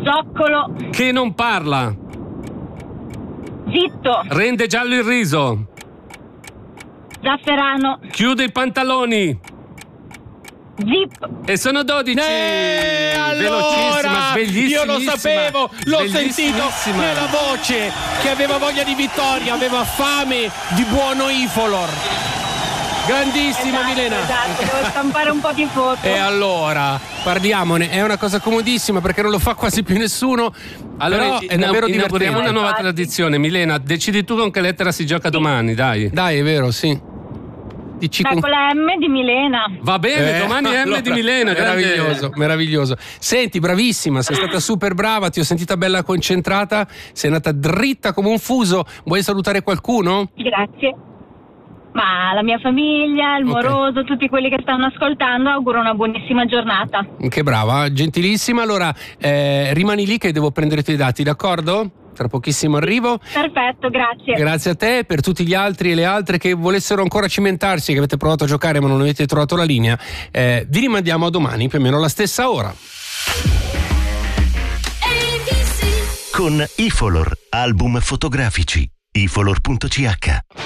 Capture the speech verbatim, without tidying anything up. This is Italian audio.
Zoccolo. Che non parla. Zitto. Rende giallo il riso. Zafferano. Chiude i pantaloni. Zip. E sono dodici. Eh, allora, velocissima, sveglissima. io lo sapevo, l'ho sentito Bellissima. nella voce che aveva voglia di vittoria, aveva fame di buono Ifolor. Grandissima Esatto, Milena. esatto, devo stampare un po' di foto. E allora, parliamone, è una cosa comodissima perché non lo fa quasi più nessuno. Allora, Però è davvero inauguriamo divertente. una nuova Infatti. tradizione. Milena, decidi tu con che lettera si gioca domani, dai. Dai, è vero, sì. Dici Dai, con- con la M di Milena. Va bene, Eh, domani è M allora, di Milena. grande. Meraviglioso, meraviglioso. Senti, bravissima, sei stata super brava, ti ho sentita bella concentrata, sei andata dritta come un fuso. Vuoi salutare qualcuno? Grazie. Ma la mia famiglia, il Ok. moroso, tutti quelli che stanno ascoltando, auguro una buonissima giornata. Che brava, gentilissima. Allora, eh, rimani lì che devo prendere i tuoi dati, d'accordo? Tra pochissimo arrivo. Perfetto, grazie. Grazie a te. Per tutti gli altri e le altre che volessero ancora cimentarsi, che avete provato a giocare ma non avete trovato la linea, eh, vi rimandiamo a domani più o meno alla stessa ora. Con Ifolor, album fotografici. ifolor punto c h